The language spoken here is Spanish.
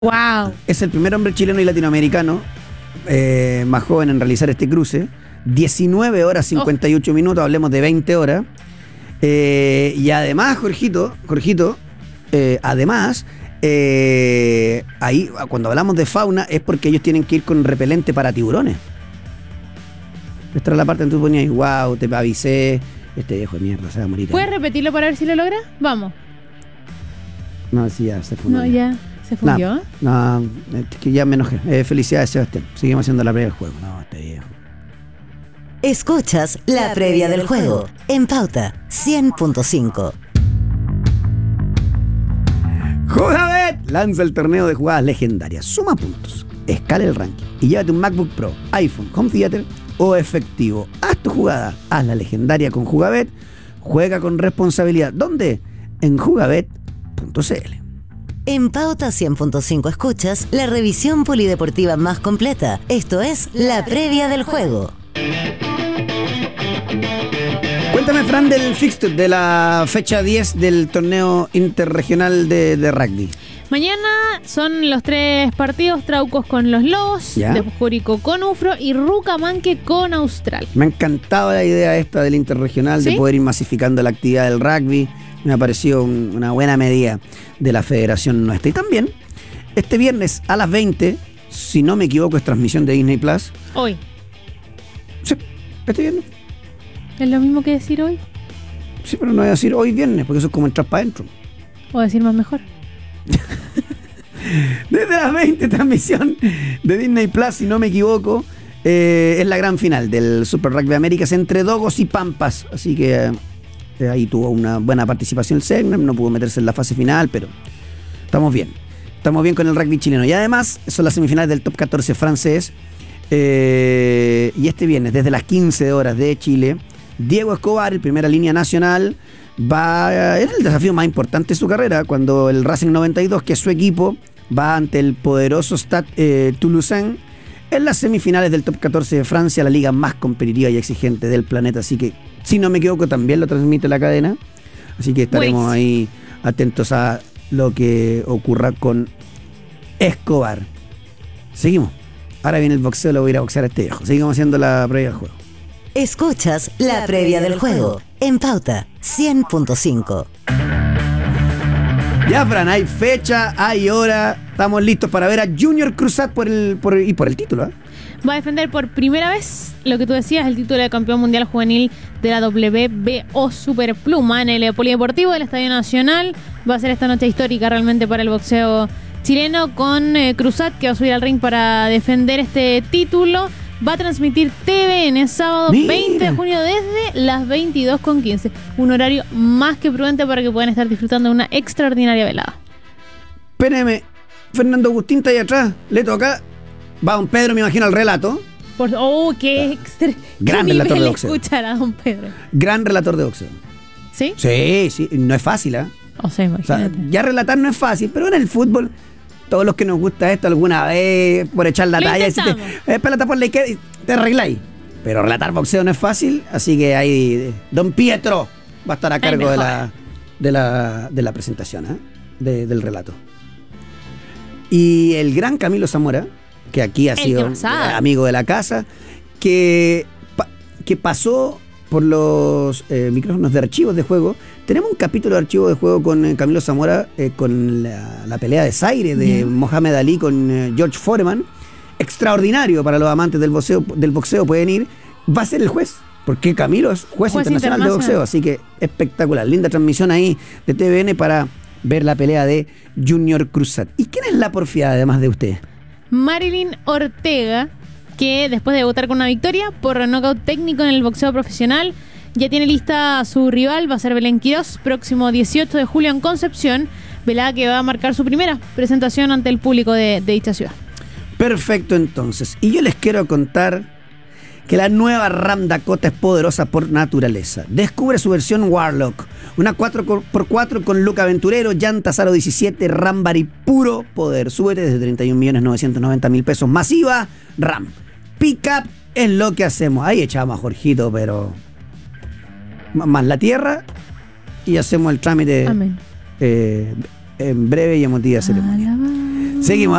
Wow. Es el primer hombre chileno y latinoamericano más joven en realizar este cruce. 19 horas 58 minutos, hablemos de 20 horas. Y además, Jorgito, además, ahí cuando hablamos de fauna es porque ellos tienen que ir con repelente para tiburones. Esta era la parte donde tú ponías, wow, te avisé, este viejo de mierda se va a morir. ¿Puedes repetirlo para ver si lo logra? Vamos. No, sí, ya se fundió. No, ya se fundió. No, es que ya me enojé. Felicidades, Sebastián. Seguimos haciendo la previa del juego. No, este viejo. Escuchas la previa del juego en Pauta 100.5. Jugabet lanza el torneo de jugadas legendarias. Suma puntos, escala el ranking y llévate un MacBook Pro, iPhone, Home Theater o efectivo. Haz tu jugada, hazla legendaria con Jugabet. Juega con responsabilidad. ¿Dónde? En jugabet.cl. En Pauta 100.5 escuchas la revisión polideportiva más completa. Esto es la previa del juego. Cuéntame, Fran, del fixture de la fecha 10 del torneo interregional de rugby. Mañana son los 3 partidos: Traucos con los Lobos, después Curicó con Ufro y Rucamanque con Austral. Me ha encantado la idea esta del interregional, ¿sí?, de poder ir masificando la actividad del rugby. Me ha parecido una buena medida de la federación nuestra. Y también, este viernes a las 20, si no me equivoco, es transmisión de Disney Plus. Hoy. Sí, este viernes. ¿Es lo mismo que decir hoy? Sí, pero no voy a decir hoy viernes, porque eso es como entrar para adentro. O decir más mejor. Desde las 20, transmisión de Disney Plus, si no me equivoco, es la gran final del Super Rugby Américas entre Dogos y Pampas. Así que ahí tuvo una buena participación el Segnam, no pudo meterse en la fase final, pero estamos bien. Estamos bien con el rugby chileno. Y además, son las semifinales del Top 14 francés. Y este viernes, desde las 15 horas de Chile, Diego Escobar, el primera línea nacional, era el desafío más importante de su carrera, cuando el Racing 92, que es su equipo, va ante el poderoso Stade Toulousain en las semifinales del Top 14 de Francia, la liga más competitiva y exigente del planeta. Así que, si no me equivoco, también lo transmite la cadena. Así que estaremos ahí atentos a lo que ocurra con Escobar. Seguimos. Ahora viene el boxeo, lo voy a ir a boxear a este viejo. Seguimos haciendo la previa del juego. Escuchas la previa del juego en Pauta 100.5. Ya, Fran, hay fecha, hay hora. Estamos listos para ver a Junior Cruzat por el título, ¿eh? Va a defender por primera vez lo que tú decías, el título de campeón mundial juvenil de la WBO Superpluma en el Polideportivo del Estadio Nacional. Va a ser esta noche histórica realmente para el boxeo chileno, con Cruzat, que va a subir al ring para defender este título. Va a transmitir TVN sábado 20 de junio desde las 22:15. Un horario más que prudente para que puedan estar disfrutando de una extraordinaria velada. Espérame, Fernando Agustín está ahí atrás. Le toca. Va don Pedro, me imagino, al relato. ¡Qué gran relator de boxeo! Escuchar a don Pedro. Gran relator de boxeo. ¿Sí? Sí, no es fácil, ¿eh? O sea, imagínate. Ya relatar no es fácil, pero en el fútbol, todos los que nos gusta esto alguna vez, por echar la talla, pelota por la izquierda y te arregláis. Pero relatar boxeo no es fácil, así que ahí don Pietro va a estar a cargo de la presentación, del relato. Y el gran Camilo Zamora, que aquí ha sido amigo de la casa, que pasó por los micrófonos de archivos de juego. Tenemos un capítulo de archivos de juego con Camilo Zamora, con la pelea de Zaire de Mohamed Ali con George Foreman. Extraordinario para los amantes del boxeo, pueden ir. Va a ser el juez, porque Camilo es juez internacional de boxeo, así que espectacular. Linda transmisión ahí de TVN para ver la pelea de Junior Cruzat. ¿Y quién es la porfiada además de usted? Marilyn Ortega, que después de debutar con una victoria por nocaut técnico en el boxeo profesional, ya tiene lista a su rival. Va a ser Belén Quirós, próximo 18 de julio en Concepción, velada que va a marcar su primera presentación ante el público de dicha ciudad. Perfecto, entonces. Y yo les quiero contar que la nueva Ram Dakota es poderosa por naturaleza. Descubre su versión Warlock, una 4x4 con look aventurero, llantas aro 17, Ram Bari puro poder. Súbete desde 31.990.000 pesos. Masiva Ram. Pickup es lo que hacemos. Ahí echamos a Jorgito, pero más la tierra, y hacemos el trámite en breve y emotiva ceremonia. Seguimos.